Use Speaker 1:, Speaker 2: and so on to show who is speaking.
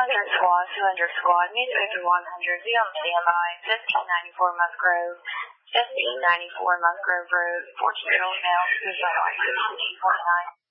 Speaker 1: Squad, 200 Squad, Music Victor 100, be on standby, 1594 Musgrove, 1594 Musgrove Road, 14-year-old male, suicide license, 1449.